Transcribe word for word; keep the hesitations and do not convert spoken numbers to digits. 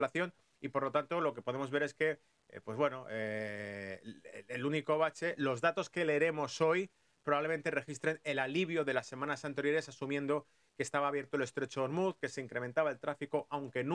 inflación y por lo tanto lo que podemos ver es que, eh, pues bueno, eh, el, el único bache, los datos que leeremos hoy probablemente registren el alivio de las semanas anteriores, asumiendo que estaba abierto el estrecho de Hormuz, que se incrementaba el tráfico, aunque no